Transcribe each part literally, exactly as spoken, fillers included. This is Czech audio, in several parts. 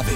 zprávy.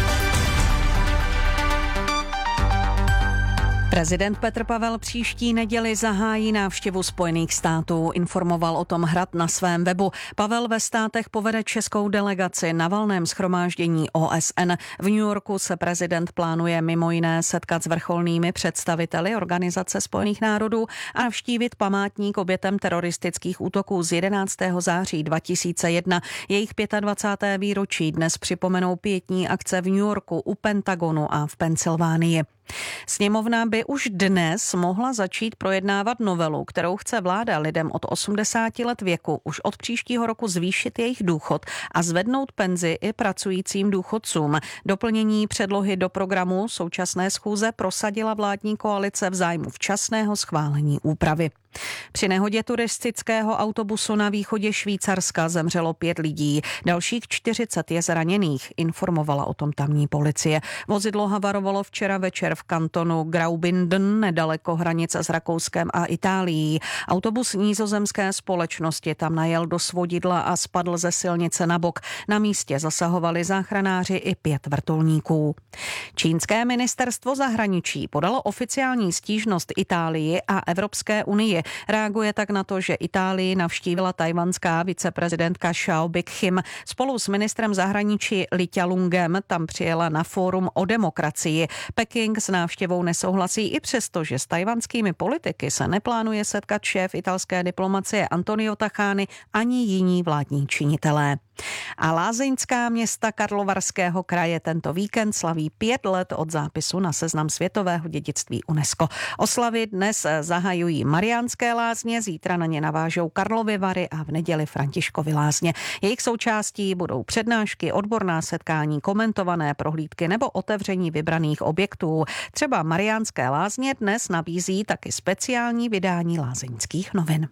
Prezident Petr Pavel příští neděli zahájí návštěvu Spojených států. Informoval o tom Hrad na svém webu. Pavel ve státech povede českou delegaci na valném shromáždění O S N. V New Yorku se prezident plánuje mimo jiné setkat s vrcholnými představiteli Organizace spojených národů a navštívit památník obětem teroristických útoků z jedenáctého září dva tisíce jedna. Jejich dvacátého pátého výročí dnes připomenou pietní akce v New Yorku, u Pentagonu a v Pensylvánii. Sněmovna by už dnes mohla začít projednávat novelu, kterou chce vláda lidem od osmdesáti let věku už od příštího roku zvýšit jejich důchod a zvednout penzi i pracujícím důchodcům. Doplnění předlohy do programu současné schůze prosadila vládní koalice v zájmu včasného schválení úpravy. Při nehodě turistického autobusu na východě Švýcarska zemřelo pět lidí, dalších čtyřicet je zraněných, informovala o tom tamní policie. Vozidlo havarovalo včera večer v kantonu Graubünden nedaleko hranice s Rakouskem a Itálií. Autobus nizozemské společnosti tam najel do svodidla a spadl ze silnice na bok. Na místě zasahovali záchranáři i pět vrtulníků. Čínské ministerstvo zahraničí podalo oficiální stížnost Itálii a Evropské unii. Reaguje tak na to, že Itálii navštívila tajvanská viceprezidentka Xiao Bik-chim. Spolu s ministrem zahraničí Li Qialungem tam přijela na fórum o demokracii. Peking s návštěvou nesouhlasí i přesto, že s tajvanskými politiky se neplánuje setkat šéf italské diplomacie Antonio Tajani ani jiní vládní činitelé. A lázeňská města Karlovarského kraje tento víkend slaví pět let od zápisu na seznam světového dědictví UNESCO. Oslavy dnes zahajují Mariánské lázně, zítra na ně navážou Karlovy Vary a v neděli Františkovy lázně. Jejich součástí budou přednášky, odborná setkání, komentované prohlídky nebo otevření vybraných objektů. Třeba Mariánské lázně dnes nabízí taky speciální vydání lázeňských novin.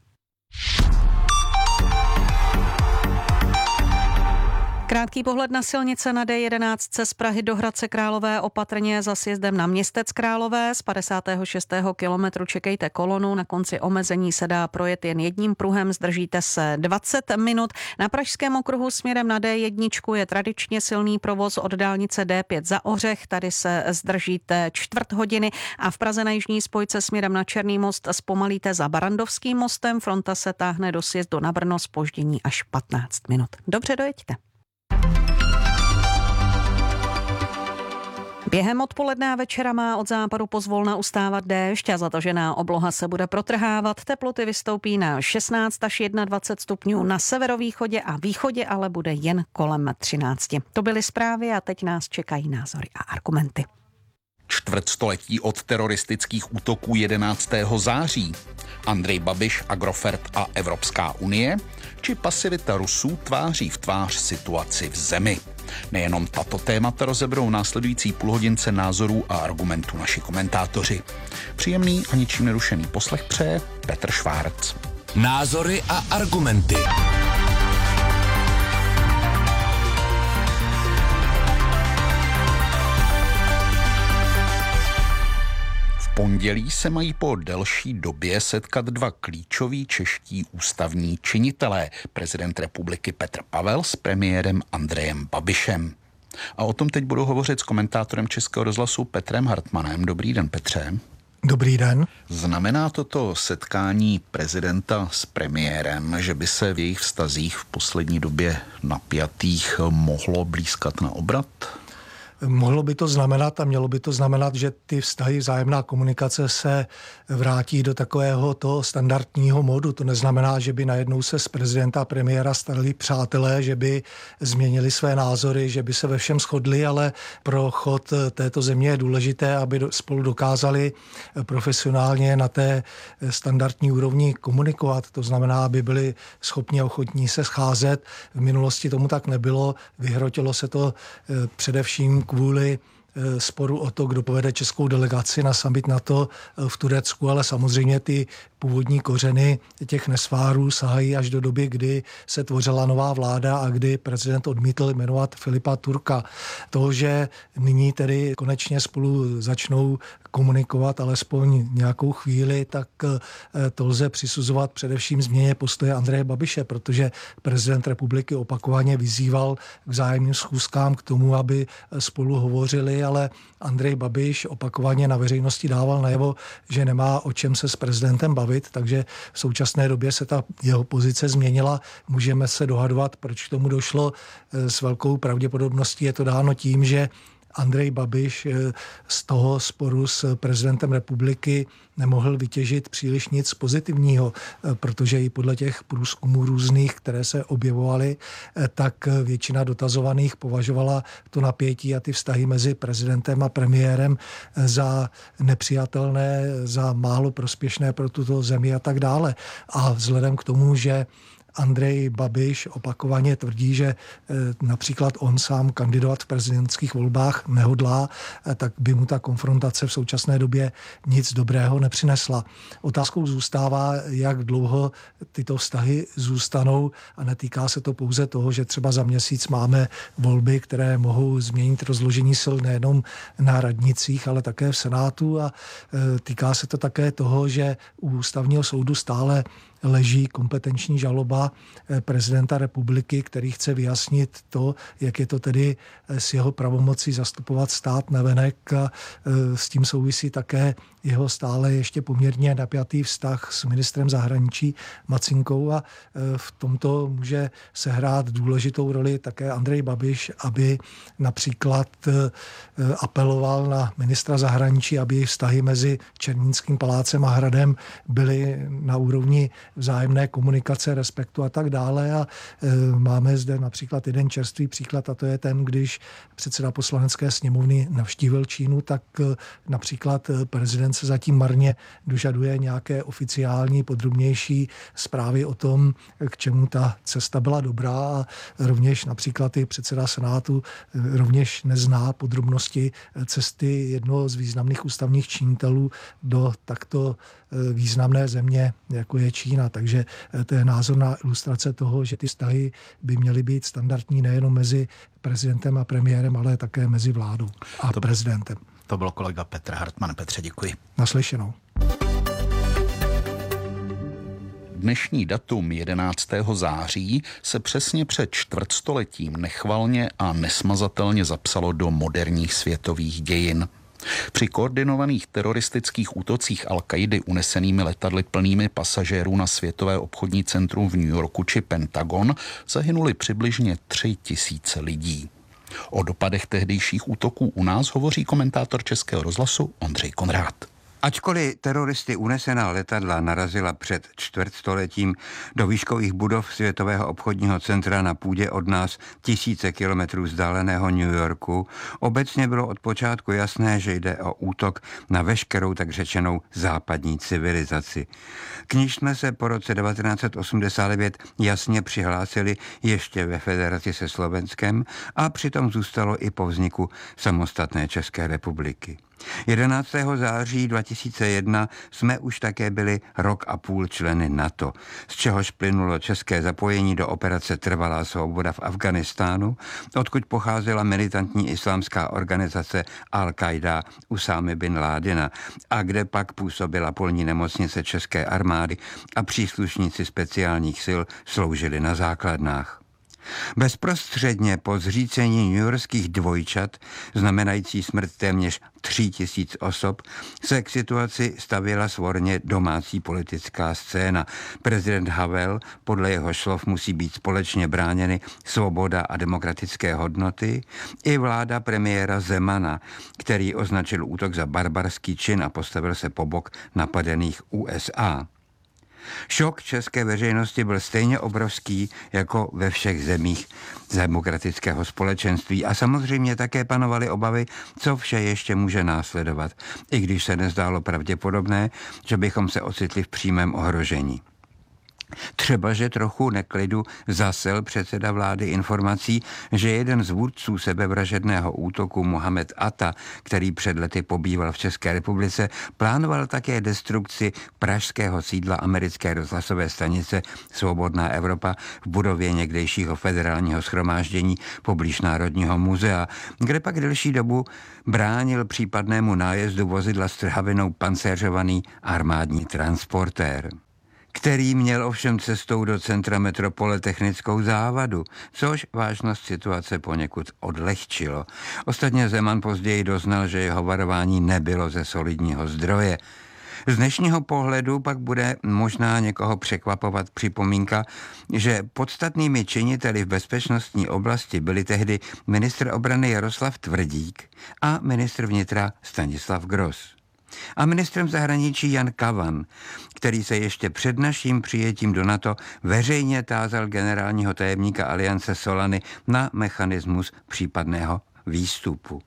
Krátký pohled na silnice na D jedenáct z Prahy do Hradce Králové, opatrně za sjezdem na Městec Králové. Z padesátého šestého kilometru čekejte kolonu, na konci omezení se dá projet jen jedním pruhem, zdržíte se dvacet minut. Na pražském okruhu směrem na D jedna je tradičně silný provoz od dálnice D pět za Ohřech, tady se zdržíte čtvrt hodiny a v Praze na jižní spojce směrem na Černý most zpomalíte za Barandovským mostem, fronta se táhne do sjezdu na Brno, zpoždění až patnáct minut. Dobře, dojeďte. Během odpoledne a večera má od západu pozvolna ustávat déšť a zatažená obloha se bude protrhávat. Teploty vystoupí na šestnáct až dvacet jedna stupňů na severovýchodě a východě, ale bude jen kolem třináct. To byly zprávy a teď nás čekají názory a argumenty. Čtvrtstoletí od teroristických útoků jedenáctého září. Andrej Babiš, Agrofert a Evropská unie? Či pasivita Rusů tváří v tvář situaci v zemi? Nejenom tato témata rozeberou následující půlhodince názorů a argumentů naši komentátoři. Příjemný a ničím nerušený poslech přeje Petr Švárc. Názory a argumenty. Pondělí se mají po delší době setkat dva klíčoví čeští ústavní činitelé, prezident republiky Petr Pavel s premiérem Andrejem Babišem. A o tom teď budu hovořit s komentátorem Českého rozhlasu Petrem Hartmanem. Dobrý den, Petře. Dobrý den. Znamená toto setkání prezidenta s premiérem, že by se v jejich vztazích v poslední době napjatých mohlo blýskat na obrat? Mohlo by to znamenat a mělo by to znamenat, že ty vztahy, vzájemná komunikace se vrátí do takového toho standardního modu. To neznamená, že by najednou se z prezidenta a premiéra stali přátelé, že by změnili své názory, že by se ve všem shodli, ale pro chod této země je důležité, aby spolu dokázali profesionálně na té standardní úrovni komunikovat. To znamená, aby byli schopni a ochotní se scházet. V minulosti tomu tak nebylo. Vyhrotilo se to především kvůli sporu o to, kdo povede českou delegaci na summit NATO v Turecku, ale samozřejmě ty původní kořeny těch nesvárů sahají až do doby, kdy se tvořila nová vláda a kdy prezident odmítl jmenovat Filipa Turka. To, že nyní tedy konečně spolu začnou komunikovat alespoň nějakou chvíli, tak to lze přisuzovat především změně postoje Andreje Babiše, protože prezident republiky opakovaně vyzýval k vzájemným schůzkám k tomu, aby spolu hovořili, ale Andrej Babiš opakovaně na veřejnosti dával najevo, že nemá o čem se s prezidentem bavit, takže v současné době se ta jeho pozice změnila. Můžeme se dohadovat, proč k tomu došlo. S velkou pravděpodobností je to dáno tím, že Andrej Babiš z toho sporu s prezidentem republiky nemohl vytěžit příliš nic pozitivního, protože i podle těch průzkumů různých, které se objevovaly, tak většina dotazovaných považovala to napětí a ty vztahy mezi prezidentem a premiérem za nepřijatelné, za málo prospěšné pro tuto zemi a tak dále. A vzhledem k tomu, že Andrej Babiš opakovaně tvrdí, že například on sám kandidovat v prezidentských volbách nehodlá, tak by mu ta konfrontace v současné době nic dobrého nepřinesla. Otázkou zůstává, jak dlouho tyto vztahy zůstanou a netýká se to pouze toho, že třeba za měsíc máme volby, které mohou změnit rozložení sil nejenom na radnicích, ale také v Senátu a týká se to také toho, že u ústavního soudu stále leží kompetenční žaloba prezidenta republiky, který chce vyjasnit to, jak je to tedy s jeho pravomocí zastupovat stát navenek a s tím souvisí také jeho stále ještě poměrně napjatý vztah s ministrem zahraničí Macinkou a v tomto může sehrát důležitou roli také Andrej Babiš, aby například apeloval na ministra zahraničí, aby vztahy mezi Černínským palácem a Hradem byly na úrovni vzájemné komunikace, respektu a tak dále. A e, máme zde například jeden čerstvý příklad a to je ten, když předseda poslanecké sněmovny navštívil Čínu, tak e, například prezident se zatím marně dožaduje nějaké oficiální, podrobnější zprávy o tom, k čemu ta cesta byla dobrá a rovněž například i předseda Senátu e, rovněž nezná podrobnosti cesty jednoho z významných ústavních činitelů do takto významné země, jako je Čína. Takže to je názorná ilustrace toho, že ty vztahy by měly být standardní nejenom mezi prezidentem a premiérem, ale také mezi vládou a to, prezidentem. To byl kolega Petr Hartman. Petře, děkuji. Naslyšenou. Dnešní datum jedenáctého září se přesně před čtvrtstoletím nechvalně a nesmazatelně zapsalo do moderních světových dějin. Při koordinovaných teroristických útocích Al-Kaidy unesenými letadly plnými pasažérů na Světové obchodní centrum v New Yorku či Pentagon zahynuli přibližně tři tisíce lidí. O dopadech tehdejších útoků u nás hovoří komentátor Českého rozhlasu Ondřej Konrád. Ačkoliv teroristy unesená letadla narazila před čtvrtstoletím do výškových budov Světového obchodního centra na půdě od nás tisíce kilometrů vzdáleného New Yorku, obecně bylo od počátku jasné, že jde o útok na veškerou tak řečenou západní civilizaci. K níž jsme se po roce devatenáct set osmdesát devět jasně přihlásili ještě ve federaci se Slovenskem a přitom zůstalo i po vzniku samostatné České republiky. jedenáctého září dva tisíce jedna jsme už také byli rok a půl členy NATO, z čehož plynulo české zapojení do operace Trvalá svoboda v Afghánistánu, odkud pocházela militantní islámská organizace Al-Qaida Usámy bin Ládina a kde pak působila polní nemocnice české armády a příslušníci speciálních sil sloužili na základnách. Bezprostředně po zřícení newyorských dvojčat, znamenající smrt téměř tří tisíc osob, se k situaci stavěla svorně domácí politická scéna. Prezident Havel, podle jeho slov musí být společně bráněny svoboda a demokratické hodnoty, i vláda premiéra Zemana, který označil útok za barbarský čin a postavil se po bok napadených U S A. Šok české veřejnosti byl stejně obrovský jako ve všech zemích demokratického společenství a samozřejmě také panovaly obavy, co vše ještě může následovat, i když se nezdálo pravděpodobné, že bychom se ocitli v přímém ohrožení. Třeba, že trochu neklidu zasel předseda vlády informací, že jeden z vůdců sebevražedného útoku Mohamed Atta, který před lety pobýval v České republice, plánoval také destrukci pražského sídla americké rozhlasové stanice Svobodná Evropa v budově někdejšího federálního shromáždění poblíž Národního muzea, kde pak delší dobu bránil případnému nájezdu vozidla s trhavinou pancéřovaný armádní transportér, který měl ovšem cestou do centra metropole technickou závadu, což vážnost situace poněkud odlehčilo. Ostatně Zeman později doznal, že jeho varování nebylo ze solidního zdroje. Z dnešního pohledu pak bude možná někoho překvapovat připomínka, že podstatnými činiteli v bezpečnostní oblasti byli tehdy ministr obrany Jaroslav Tvrdík a ministr vnitra Stanislav Gross. A ministrem zahraničí Jan Kavan, který se ještě před naším přijetím do NATO veřejně tázal generálního tajemníka Aliance Solany na mechanismus případného výstupu.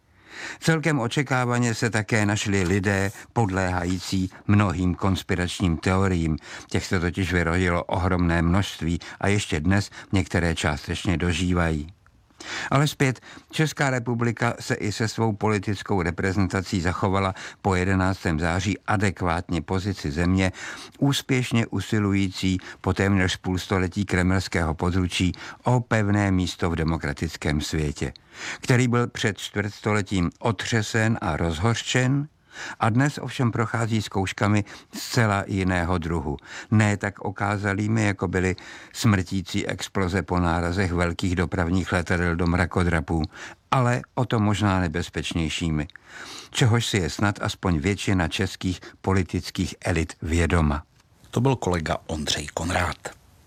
Celkem očekávaně se také našli lidé podléhající mnohým konspiračním teoriím. Těch se totiž vyrodilo ohromné množství a ještě dnes některé částečně dožívají. Ale zpět, Česká republika se i se svou politickou reprezentací zachovala po jedenáctého září adekvátně pozici země, úspěšně usilující po téměř půlstoletí kremelského područí o pevné místo v demokratickém světě, který byl před čtvrtstoletím otřesen a rozhořčen, a dnes ovšem prochází zkouškami zcela jiného druhu. Ne tak okázalými, jako byly smrtící exploze po nárazech velkých dopravních letadel do mrakodrapů, ale o to možná nebezpečnějšími, čehož si je snad aspoň většina českých politických elit vědoma. To byl kolega Ondřej Konrád.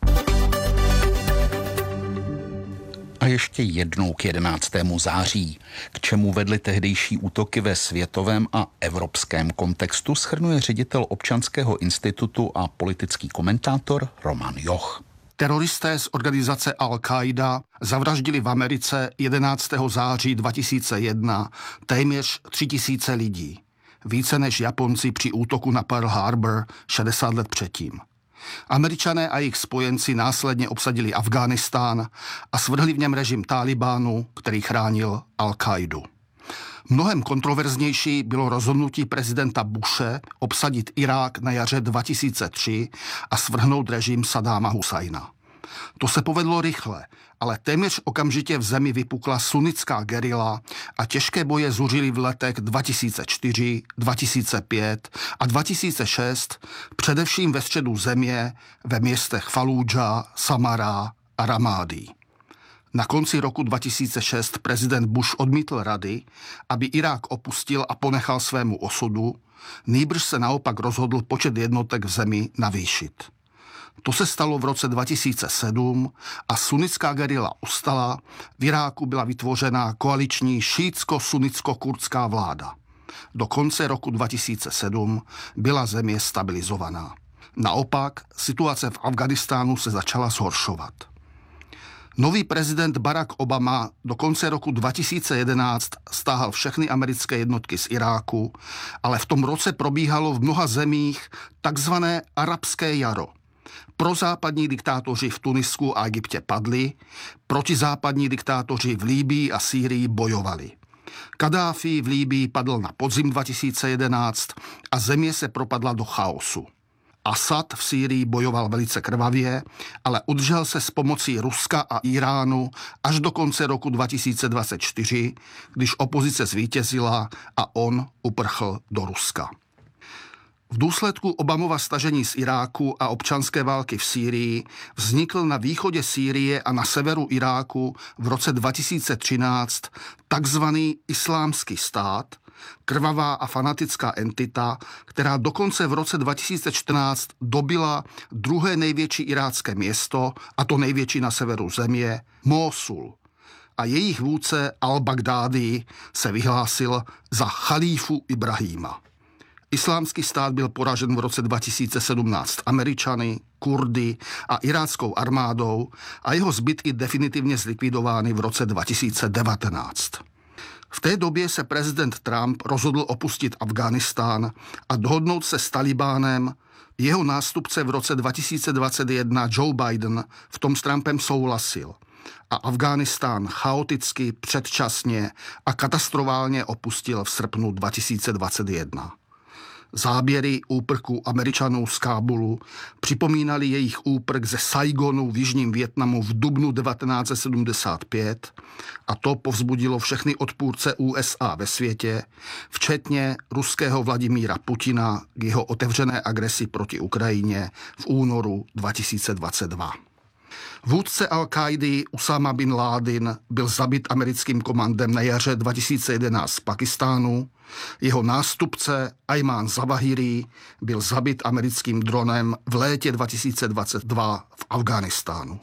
A ještě jednou k jedenáctému září. K čemu vedly tehdejší útoky ve světovém a evropském kontextu, shrnuje ředitel Občanského institutu a politický komentátor Roman Joch. Teroristé z organizace Al-Qaida zavraždili v Americe jedenáctého září dva tisíce jedna téměř tři tisíce lidí. Více než Japonci při útoku na Pearl Harbor šedesát let předtím. Američané a jejich spojenci následně obsadili Afghánistán a svrhli v něm režim Talibánu, který chránil Al-Qaidu. Mnohem kontroverznější bylo rozhodnutí prezidenta Bushe obsadit Irák na jaře dva tisíce tři a svrhnout režim Saddáma Husajna. To se povedlo rychle, ale téměř okamžitě v zemi vypukla sunnická gerila a těžké boje zuřily v letech dva tisíce čtyři, dva tisíce pět a dva tisíce šest, především ve středu země, ve městech Falúdža, Samara a Ramády. Na konci roku dva tisíce šest prezident Bush odmítl rady, aby Irák opustil a ponechal svému osudu, nýbrž se naopak rozhodl počet jednotek v zemi navýšit. To se stalo v roce dva tisíce sedm a sunnická gerila ustala, v Iráku byla vytvořena koaliční šítsko-sunnicko-kurdská vláda. Do konce roku dva tisíce sedm byla země stabilizovaná. Naopak situace v Afghánistánu se začala zhoršovat. Nový prezident Barack Obama do konce roku dva tisíce jedenáct stáhal všechny americké jednotky z Iráku, ale v tom roce probíhalo v mnoha zemích takzvané arabské jaro. Prozápadní diktátoři v Tunisku a Egyptě padli, protizápadní diktátoři v Libyi a Sýrii bojovali. Kaddáfí v Libyi padl na podzim dva tisíce jedenáct a země se propadla do chaosu. Asad v Sýrii bojoval velice krvavě, ale udržel se s pomocí Ruska a Iránu až do konce roku dva tisíce dvacet čtyři, když opozice zvítězila a on uprchl do Ruska. V důsledku Obamova stažení z Iráku a občanské války v Sýrii vznikl na východě Sýrie a na severu Iráku v roce dva tisíce třináct takzvaný Islámský stát, krvavá a fanatická entita, která dokonce v roce dva tisíce čtrnáct dobila druhé největší irácké město, a to největší na severu země, Mósul. A jejich vůdce al-Bagdádi se vyhlásil za chalífu Ibrahima. Islámský stát byl poražen v roce dva tisíce sedmnáct Američany, Kurdy a iráckou armádou a jeho zbytky definitivně zlikvidovány v roce dva tisíce devatenáct. V té době se prezident Trump rozhodl opustit Afghánistán a dohodnout se s Talibánem, Jeho nástupce v roce dva tisíce dvacet jedna Joe Biden v tom s Trumpem souhlasil a Afghánistán chaoticky, předčasně a katastrofálně opustil v srpnu dva tisíce dvacet jedna. Záběry úprku Američanů z Kábulu připomínaly jejich úprk ze Saigonu v jižním Vietnamu v dubnu devatenáct set sedmdesát pět a to povzbudilo všechny odpůrce U S A ve světě, včetně ruského Vladimíra Putina k jeho otevřené agresi proti Ukrajině v únoru dva tisíce dvacet dva. Vůdce Al-Káidy Usáma bin Ládin byl zabit americkým komandem na jaře dva tisíce jedenáct v Pakistánu. Jeho nástupce Ajmán Zawahiri byl zabit americkým dronem v létě dva tisíce dvacet dva v Afghánistánu.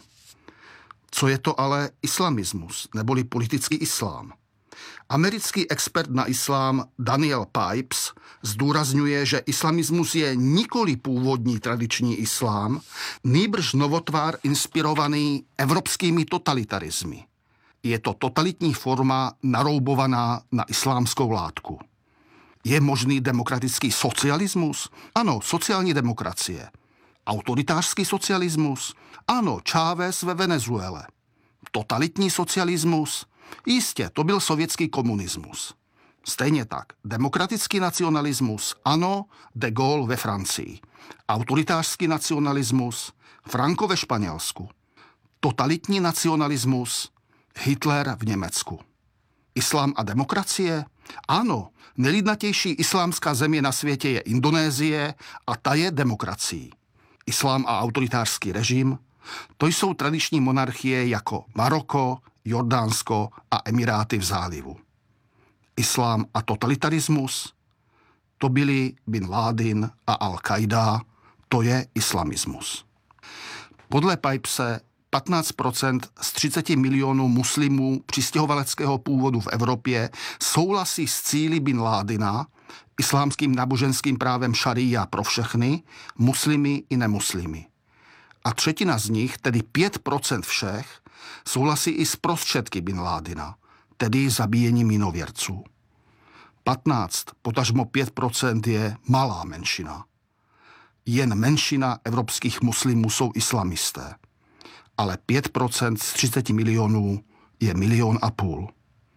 Co je to ale islamismus, neboli politický islám? Americký expert na islám Daniel Pipes zdůrazňuje, že islamismus je nikoli původní tradiční islám, nýbrž novotvar inspirovaný evropskými totalitarismy. Je to totalitní forma naroubovaná na islámskou látku. Je možný demokratický socialismus? Ano, sociální demokracie. Autoritářský socialismus? Ano, Chávez ve Venezuele. Totalitní socialismus? Jistě, to byl sovětský komunismus. Stejně tak, demokratický nacionalismus? Ano, de Gaulle ve Francii. Autoritářský nacionalismus? Franco ve Španělsku. Totalitní nacionalismus? Hitler v Německu. Islám a demokracie? Ano, nejlidnatější islámská země na světě je Indonésie a ta je demokracií. Islám a autoritářský režim? To jsou tradiční monarchie jako Maroko, Jordánsko a Emiráty v zálivu. Islám a totalitarismus? To byli Bin Ládin a Al-Qaida, to je islamismus. Podle Pipese patnáct procent z třicet milionů muslimů přistěhovaleckého původu v Evropě souhlasí s cíli Bin Ládina, islámským náboženským právem šaría pro všechny, muslimy i nemuslimy. A třetina z nich, tedy pět procent všech, souhlasí i s prostředky Bin Ládina, tedy zabíjením jinověrců. patnáct, potažmo pět procent je malá menšina. Jen menšina evropských muslimů jsou islamisté. Ale pět procent z třicet milionů je milion a půl.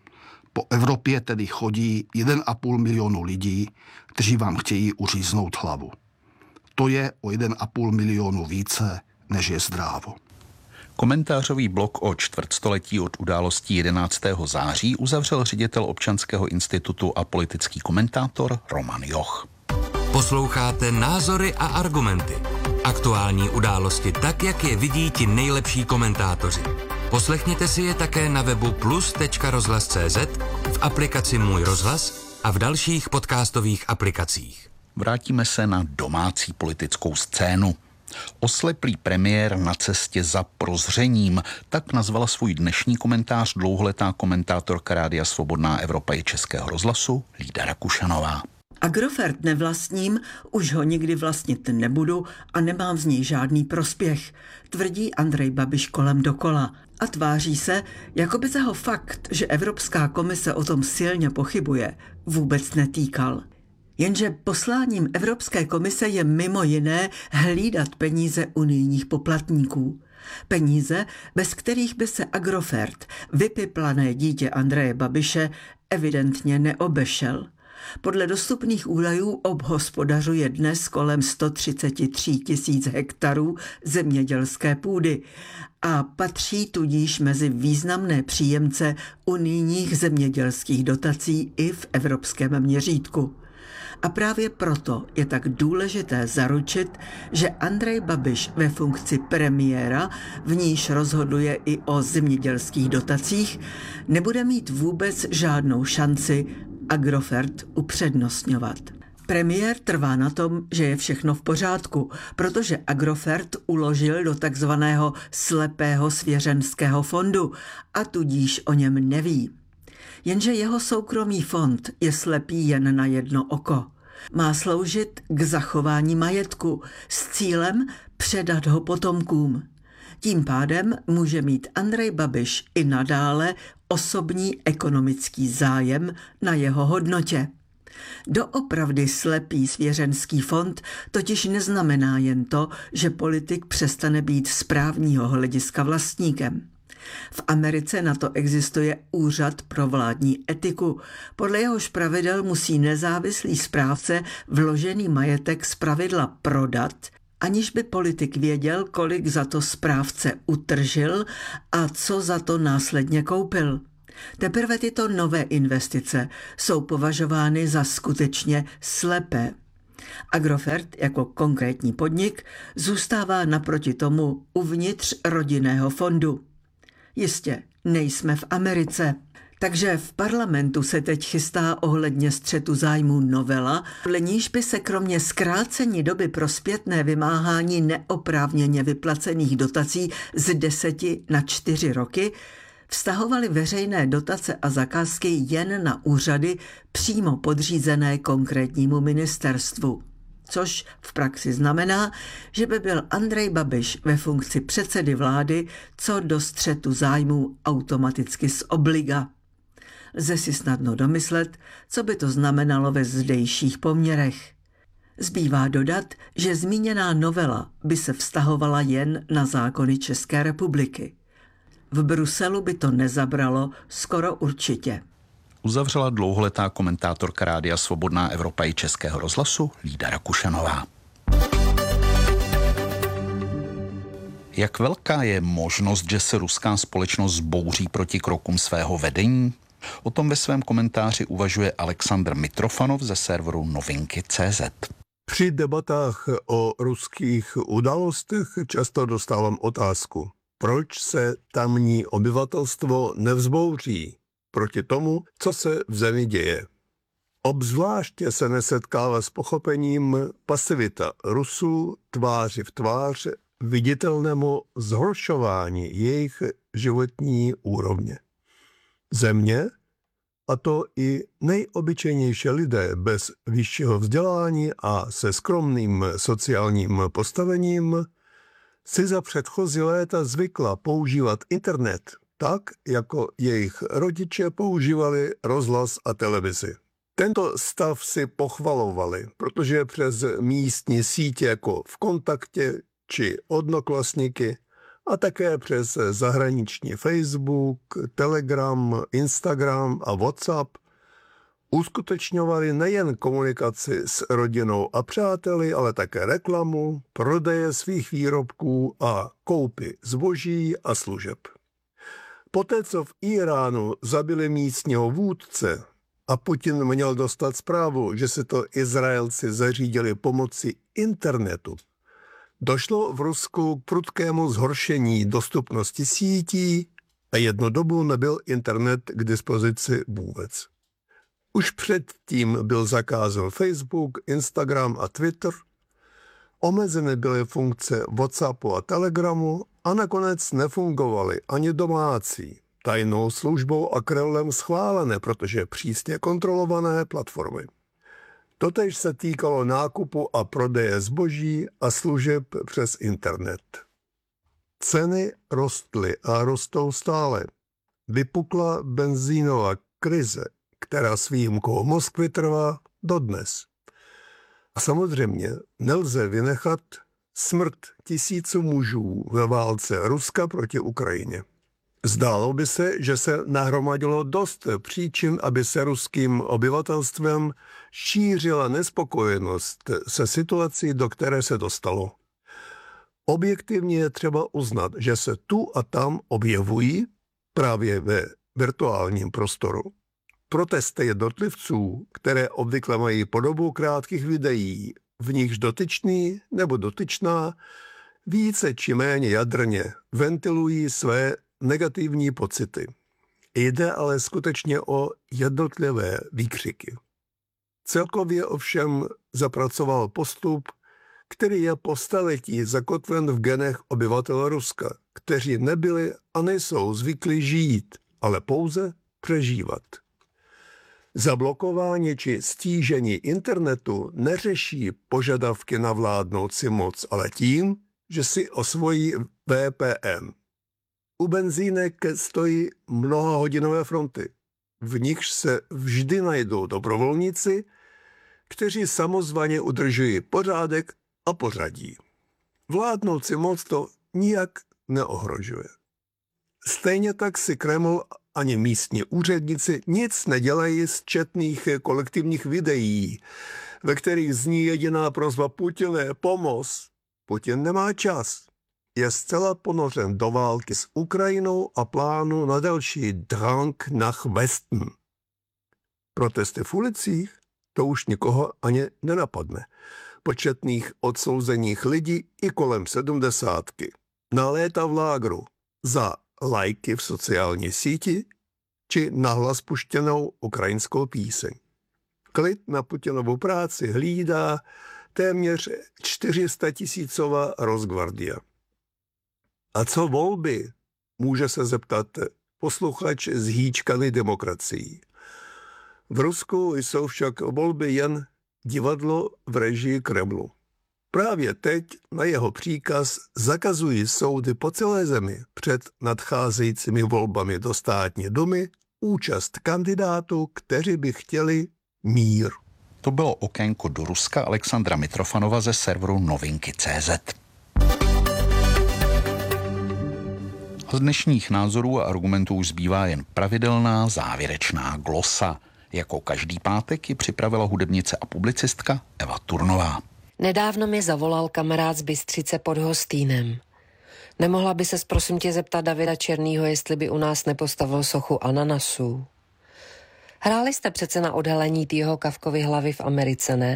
Po Evropě tedy chodí jeden a půl milionu lidí, kteří vám chtějí uříznout hlavu. To je o jeden a půl milionu více, než je zdrávo. Komentářový blok o čtvrtstoletí od událostí jedenáctého září uzavřel ředitel Občanského institutu a politický komentátor Roman Joch. Posloucháte Názory a argumenty. Aktuální události tak, jak je vidí ti nejlepší komentátoři. Poslechněte si je také na webu plus tečka rozhlas tečka cé zet, v aplikaci Můj rozhlas a v dalších podcastových aplikacích. Vrátíme se na domácí politickou scénu. Osleplý premiér na cestě za prozřením, tak nazvala svůj dnešní komentář dlouholetá komentátorka Rádia Svobodná Evropa i Českého rozhlasu Lída Rakušanová. Agrofert nevlastním, už ho nikdy vlastnit nebudu a nemám z něj žádný prospěch, tvrdí Andrej Babiš kolem dokola a tváří se, jako by se ho fakt, že Evropská komise o tom silně pochybuje, vůbec netýkal. Jenže posláním Evropské komise je mimo jiné hlídat peníze unijních poplatníků. Peníze, bez kterých by se Agrofert, vypiplané dítě Andreje Babiše, evidentně neobešel. Podle dostupných údajů obhospodařuje dnes kolem sto třicet tři tisíc hektarů zemědělské půdy a patří tudíž mezi významné příjemce unijních zemědělských dotací i v evropském měřítku. A právě proto je tak důležité zaručit, že Andrej Babiš ve funkci premiéra, v níž rozhoduje i o zemědělských dotacích, nebude mít vůbec žádnou šanci Agrofert upřednostňovat. Premiér trvá na tom, že je všechno v pořádku, protože Agrofert uložil do takzvaného slepého svěřenského fondu a tudíž o něm neví. Jenže jeho soukromý fond je slepý jen na jedno oko. Má sloužit k zachování majetku s cílem předat ho potomkům. Tím pádem může mít Andrej Babiš i nadále osobní ekonomický zájem na jeho hodnotě. Doopravdy slepý svěřenský fond totiž neznamená jen to, že politik přestane být z právního hlediska vlastníkem. V Americe na to existuje Úřad pro vládní etiku. Podle jehož pravidel musí nezávislý správce vložený majetek zpravidla prodat, aniž by politik věděl, kolik za to správce utržil a co za to následně koupil. Teprve tyto nové investice jsou považovány za skutečně slepé. Agrofert jako konkrétní podnik zůstává naproti tomu uvnitř rodinného fondu. Jistě, nejsme v Americe, takže v parlamentu se teď chystá ohledně střetu zájmů novela, podle níž by se kromě zkrácení doby pro zpětné vymáhání neoprávněně vyplacených dotací z deseti na čtyři roky vztahovaly veřejné dotace a zakázky jen na úřady přímo podřízené konkrétnímu ministerstvu. Což v praxi znamená, že by byl Andrej Babiš ve funkci předsedy vlády co do střetu zájmů automaticky z obliga. Lze si snadno domyslet, co by to znamenalo ve zdejších poměrech. Zbývá dodat, že zmíněná novela by se vztahovala jen na zákony České republiky. V Bruselu by to nezabralo skoro určitě. Uzavřela dlouholetá komentátorka Rádia Svobodná Evropa i Českého rozhlasu Lída Rakušanová. Jak velká je možnost, že se ruská společnost zbouří proti krokům svého vedení? O tom ve svém komentáři uvažuje Alexandr Mitrofanov ze serveru novinky tečka cé zet. Při debatách o ruských událostech často dostávám otázku, proč se tamní obyvatelstvo nevzbouří proti tomu, co se v zemi děje. Obzvláště se nesetkává s pochopením pasivita Rusů tváři v tvář viditelnému zhoršování jejich životní úrovně. Země, a to i nejobyčejnější lidé bez vyššího vzdělání a se skromným sociálním postavením, si za předchozí léta zvykla používat internet tak, jako jejich rodiče používali rozhlas a televizi. Tento stav si pochvalovali, protože přes místní sítě jako V Kontaktě či Odnoklassniky a také přes zahraniční Facebook, Telegram, Instagram a WhatsApp uskutečňovali nejen komunikaci s rodinou a přáteli, ale také reklamu, prodeje svých výrobků a koupy zboží a služeb. Poté, co v Iránu zabili místního vůdce a Putin měl dostat zprávu, že si to Izraelci zařídili pomocí internetu, došlo v Rusku k prudkému zhoršení dostupnosti sítí a jednu dobu nebyl internet k dispozici vůbec. Už předtím byl zakázán Facebook, Instagram a Twitter, omezeny byly funkce WhatsAppu a Telegramu a nakonec nefungovaly ani domácí, tajnou službou a Kremlem schválené, protože přísně kontrolované platformy. Totéž se týkalo nákupu a prodeje zboží a služeb přes internet. Ceny rostly a rostou stále. Vypukla benzínová krize, která s výjimkou Moskvy trvá dodnes. A samozřejmě nelze vynechat smrt tisíců mužů ve válce Ruska proti Ukrajině. Zdálo by se, že se nahromadilo dost příčin, aby se ruským obyvatelstvem šířila nespokojenost se situací, do které se dostalo. Objektivně je třeba uznat, že se tu a tam objevují právě ve virtuálním prostoru protesty jednotlivců, které obvykle mají podobu krátkých videí, v nichž dotyčný nebo dotyčná více či méně jadrně ventilují své negativní pocity. Jde ale skutečně o jednotlivé výkřiky. Celkově ovšem zapracoval postup, který je po staletí zakotven v genech obyvatel Ruska, kteří nebyli a nejsou zvyklí žít, ale pouze přežívat. Zablokování či stížení internetu neřeší požadavky na vládnoucí moc, ale tím, že si osvojí V P N. U benzínek stojí mnohahodinové fronty, v nichž se vždy najdou dobrovolníci, kteří samozvaně udržují pořádek a pořadí. Vládnoucí moc to nijak neohrožuje. Stejně tak si Kreml ani místní úředníci nic nedělají z četných kolektivních videí, ve kterých zní jediná prosba Putine: pomoz. Putin nemá čas. Je zcela ponořen do války s Ukrajinou a plánu na další Drang nach Westen. Protesty v ulicích, to už nikoho ani nenapadne. Početných odsouzených lidí i kolem sedmdesátky. Na léta v lágru za lajky v sociální síti či nahlas puštěnou ukrajinskou píseň. Klid na Putinovu práci hlídá téměř čtyři sta tisícová Rosgvardia. A co volby? Může se zeptat posluchač zhýčkaný demokracií. V Rusku jsou však volby jen divadlo v režii Kremlu. Právě teď na jeho příkaz zakazují soudy po celé zemi před nadcházejícími volbami do státní dumy účast kandidátů, kteří by chtěli mír. To bylo okénko do Ruska Alexandra Mitrofanova ze serveru novinky tečka cé zet. Z dnešních názorů a argumentů už zbývá jen pravidelná závěrečná glosa. Jako každý pátek ji připravila hudebnice a publicistka Eva Turnová. Nedávno mi zavolal kamarád z Bystřice pod Hostýnem. Nemohla by ses prosím tě zeptat Davida Černýho, jestli by u nás nepostavil sochu ananasů? Hráli jste přece na odhalení týho Kafkovy hlavy v Americe, ne?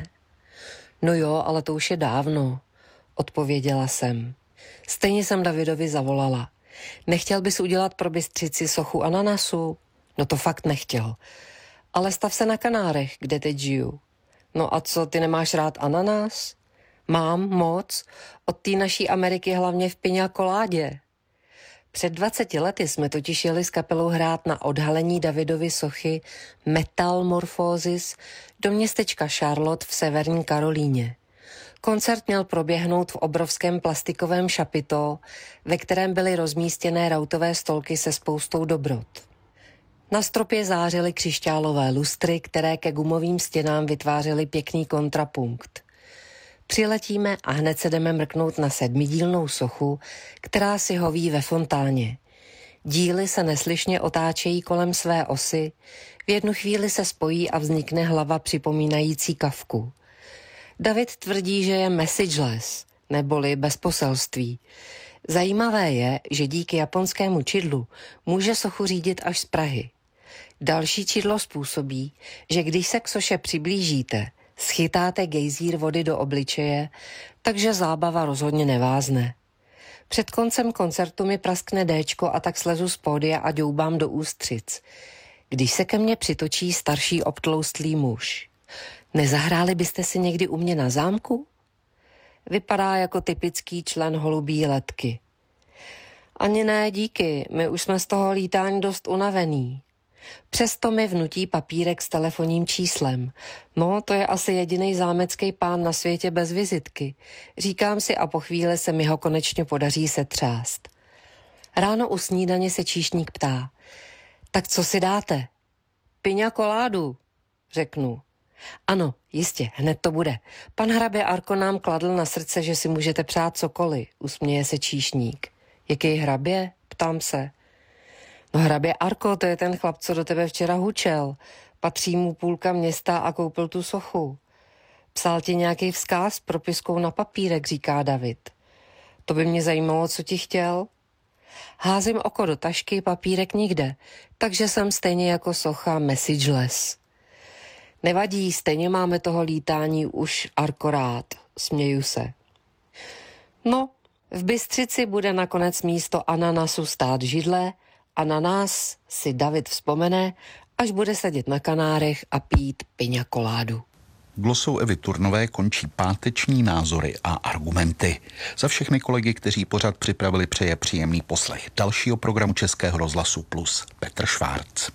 No jo, ale to už je dávno, odpověděla jsem. Stejně jsem Davidovi zavolala. Nechtěl bys udělat pro Bystřici sochu ananasů? No to fakt nechtěl. Ale stav se na Kanárech, kde teď žiju. No a co, ty nemáš rád ananas? Mám moc, od té naší Ameriky hlavně v piña coládě. Před dvaceti lety jsme totiž jeli s kapelou hrát na odhalení Davidovy sochy Metamorphosis do městečka Charlotte v severní Karolíně. Koncert měl proběhnout v obrovském plastikovém šapito, ve kterém byly rozmístěné rautové stolky se spoustou dobrot. Na stropě zářily křišťálové lustry, které ke gumovým stěnám vytvářely pěkný kontrapunkt. Přiletíme a hned se jdeme mrknout na sedmidílnou sochu, která si hoví ve fontáně. Díly se neslyšně otáčejí kolem své osy, v jednu chvíli se spojí a vznikne hlava připomínající Kafku. David tvrdí, že je messageless, neboli bez poselství. Zajímavé je, že díky japonskému čidlu může sochu řídit až z Prahy. Další čidlo způsobí, že když se k soše přiblížíte, schytáte gejzír vody do obličeje, takže zábava rozhodně nevázne. Před koncem koncertu mi praskne déčko a tak slezu z pódia a ďoubám do ústřic. Když se ke mně přitočí starší obtloustlý muž. Nezahráli byste si někdy u mě na zámku? Vypadá jako typický člen holubí letky. Ani ne, díky, my už jsme z toho lítání dost unavený. Přesto mi vnutí papírek s telefonním číslem. No, to je asi jediný zámecký pán na světě bez vizitky. Říkám si a po chvíli se mi ho konečně podaří setřást. Ráno u snídaně se číšník ptá. Tak co si dáte? Piña coládu, řeknu. Ano, jistě, hned to bude. Pan hrabě Arko nám kladl na srdce, že si můžete přát cokoliv, usměje se číšník. Jaký hrabě? Ptám se. No hrabě Arko, to je ten chlap, co do tebe včera hučel. Patří mu půlka města a koupil tu sochu. Psal ti nějaký vzkaz s propiskou na papírek, říká David. To by mě zajímalo, co ti chtěl. Házím oko do tašky, papírek nikde, takže jsem stejně jako socha messageless. Nevadí, stejně máme toho lítání už Arko rád, směju se. No, v Bystřici bude nakonec místo ananasu stát židle a na nás si David vzpomene, až bude sedět na Kanárech a pít piña coládu. Glosou Evy Turnové končí páteční názory a argumenty. Za všechny kolegy, kteří pořad připravili, přeje příjemný poslech dalšího programu Českého rozhlasu Plus Petr Švárc.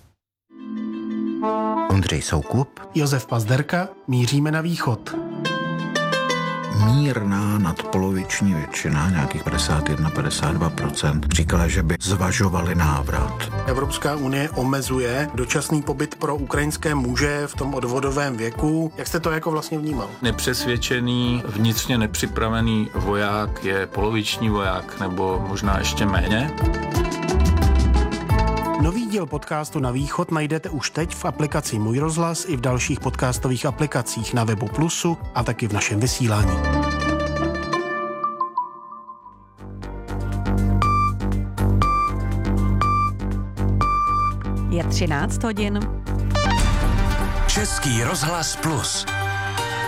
Ondřej Soukup, Josef Pazderka, míříme na východ. mírná nadpoloviční většina, nějakých padesát jedna padesát dva procent, říkala, že by zvažovali návrat. Evropská unie omezuje dočasný pobyt pro ukrajinské muže v tom odvodovém věku. Jak jste to jako vlastně vnímal? Nepřesvědčený, vnitřně nepřipravený voják je poloviční voják nebo možná ještě méně. Nový díl podcastu Na východ najdete už teď v aplikaci Můj rozhlas i v dalších podcastových aplikacích na webu Plusu a taky v našem vysílání. Je třináct hodin. Český rozhlas Plus.